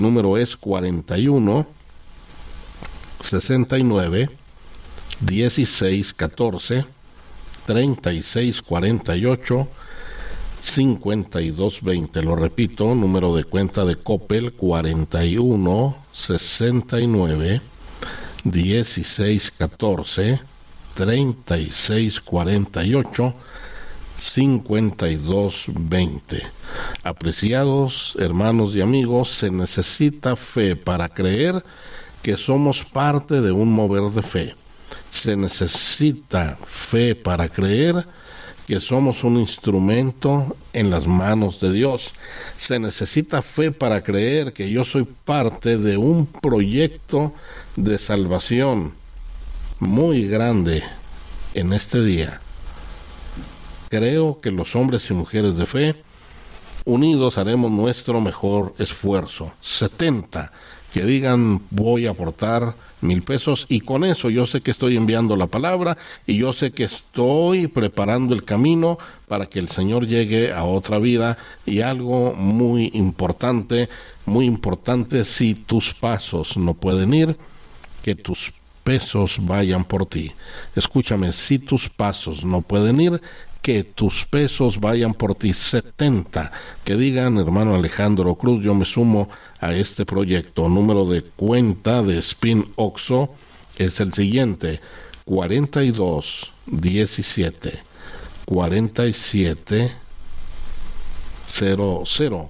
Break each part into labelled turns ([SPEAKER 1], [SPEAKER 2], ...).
[SPEAKER 1] número es 41 69 16 14 36 48 52 20. Lo repito, número de cuenta de Coppel 41 69 16 14 36 48 52 20. Apreciados hermanos y amigos, se necesita fe para creer que somos parte de un mover de fe. Se necesita fe para creer que somos un instrumento en las manos de Dios. Se necesita fe para creer que yo soy parte de un proyecto de salvación muy grande en este día. Creo que los hombres y mujeres de fe, unidos, haremos nuestro mejor esfuerzo. 70 que digan: voy a aportar 1,000 pesos, y con eso yo sé que estoy enviando la palabra y yo sé que estoy preparando el camino para que el Señor llegue a otra vida. Y algo muy importante, si tus pasos no pueden ir, que tus pesos vayan por ti. Escúchame, si tus pasos no pueden ir, que tus pesos vayan por ti. 70 que digan: hermano Alejandro Cruz, yo me sumo a este proyecto. Número de cuenta de Spin Oxo es el siguiente: 42 17 47 00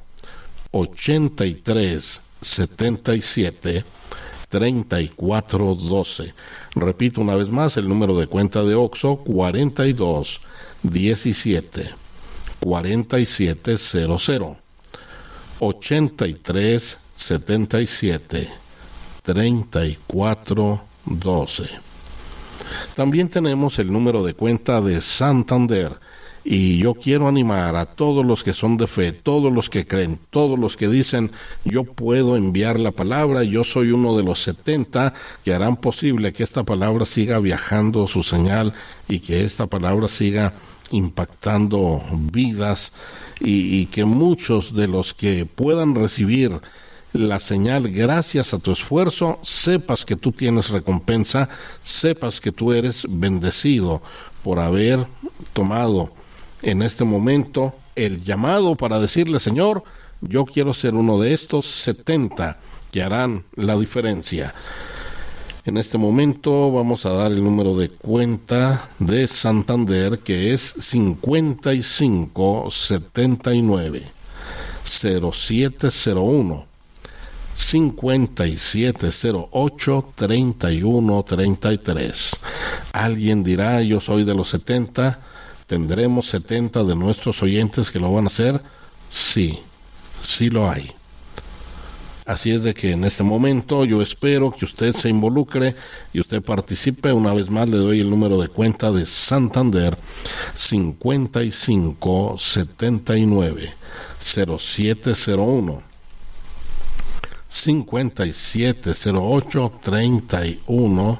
[SPEAKER 1] 83 77 34 12. Repito una vez más, el número de cuenta de Oxo: 42 17 47 00 83 77 34 12. También tenemos el número de cuenta de Santander, y yo quiero animar a todos los que son de fe, todos los que creen, todos los que dicen: yo puedo enviar la palabra, yo soy uno de los 70 que harán posible que esta palabra siga viajando su señal y que esta palabra siga impactando vidas, y que muchos de los que puedan recibir la señal gracias a tu esfuerzo, sepas que tú tienes recompensa, sepas que tú eres bendecido por haber tomado en este momento el llamado para decirle: Señor, yo quiero ser uno de estos 70 que harán la diferencia. En este momento vamos a dar el número de cuenta de Santander, que es 55 79 0701 5708 31 33. Alguien dirá: yo soy de los 70. ¿Tendremos 70 de nuestros oyentes que lo van a hacer? Sí, sí lo hay. Así es de que en este momento yo espero que usted se involucre y usted participe. Una vez más le doy el número de cuenta de Santander: 55 79 0701 5708 31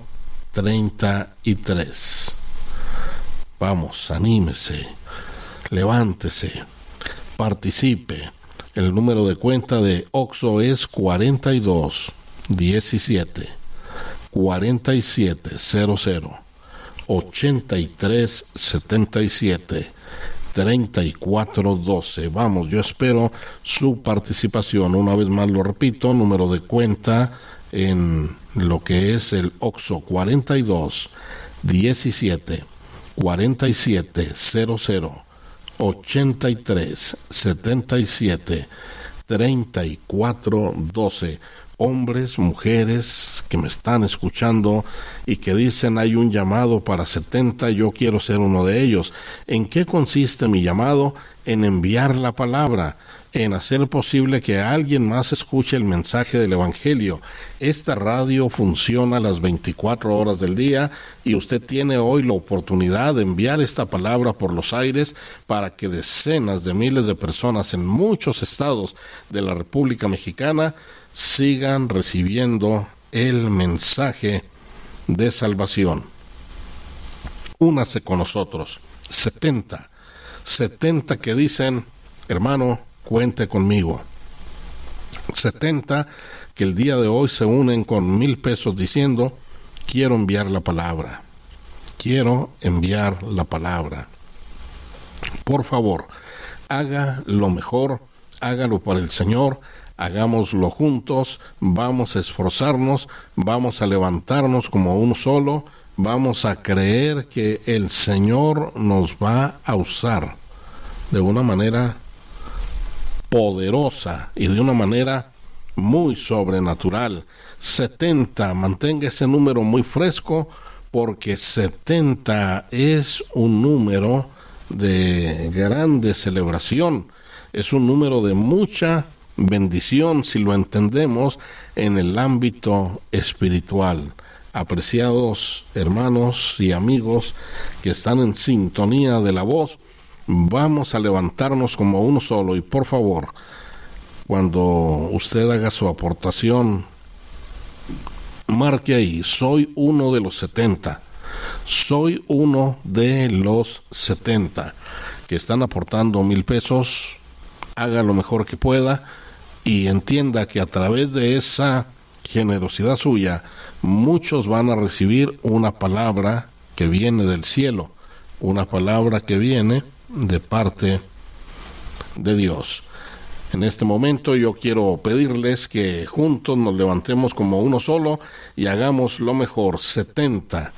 [SPEAKER 1] 33. Vamos, anímese, levántese, participe. El número de cuenta de Oxo es 42 17 47 00 83 77 34 12. Vamos, yo espero su participación. Una vez más lo repito, número de cuenta en lo que es el Oxo: 42 17 47 00 83 77 34 12. Hombres, mujeres que me están escuchando y que dicen: hay un llamado para 70, yo quiero ser uno de ellos. ¿En qué consiste mi llamado? En enviar la palabra, en hacer posible que alguien más escuche el mensaje del Evangelio. Esta radio funciona las 24 horas del día y usted tiene hoy la oportunidad de enviar esta palabra por los aires para que decenas de miles de personas en muchos estados de la República Mexicana sigan recibiendo el mensaje de salvación. Únase con nosotros. 70 que dicen: hermano, cuente conmigo. 70 que el día de hoy se unen con 1,000 pesos diciendo: quiero enviar la palabra. Quiero enviar la palabra. Por favor, haga lo mejor, hágalo para el Señor, hagámoslo juntos, vamos a esforzarnos, vamos a levantarnos como uno solo, vamos a creer que el Señor nos va a usar de una manera poderosa y de una manera muy sobrenatural. 70, mantenga ese número muy fresco, porque 70 es un número de grande celebración, es un número de mucha bendición si lo entendemos en el ámbito espiritual. Apreciados hermanos y amigos que están en sintonía de la voz, vamos a levantarnos como uno solo, y por favor, cuando usted haga su aportación, marque ahí: soy uno de los 70. Soy uno de los 70 que están aportando 1,000 pesos. Haga lo mejor que pueda y entienda que a través de esa generosidad suya, muchos van a recibir una palabra que viene del cielo, una palabra que viene de parte de Dios. En este momento yo quiero pedirles que juntos nos levantemos como uno solo y hagamos lo mejor. 70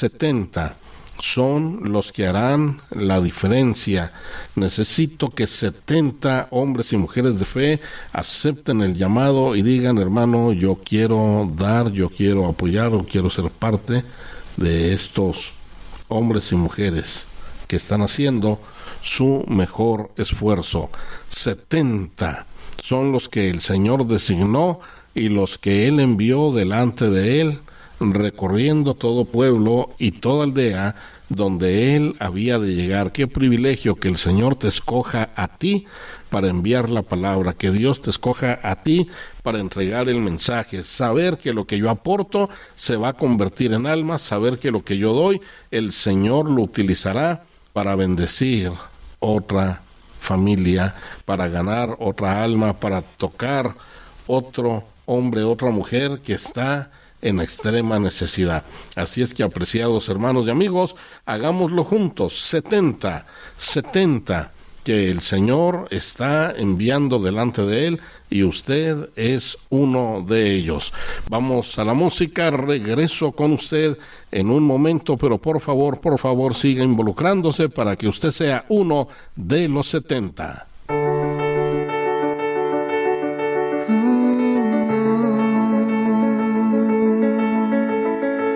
[SPEAKER 1] son los que harán la diferencia. Necesito que 70 hombres y mujeres de fe acepten el llamado y digan: hermano, yo quiero dar, yo quiero apoyar, yo quiero ser parte de estos hombres y mujeres que están haciendo su mejor esfuerzo. 70 son los que el Señor designó y los que Él envió delante de Él, recorriendo todo pueblo y toda aldea donde Él había de llegar. Qué privilegio que el Señor te escoja a ti para enviar la palabra, que Dios te escoja a ti para entregar el mensaje, saber que lo que yo aporto se va a convertir en almas, saber que lo que yo doy, el Señor lo utilizará para bendecir otra familia, para ganar otra alma, para tocar otro hombre, otra mujer que está en extrema necesidad. Así es que, apreciados hermanos y amigos, hagámoslo juntos. 70 que el Señor está enviando delante de Él, y usted es uno de ellos. Vamos a la música, regreso con usted en un momento, pero por favor, siga involucrándose para que usted sea uno de los 70.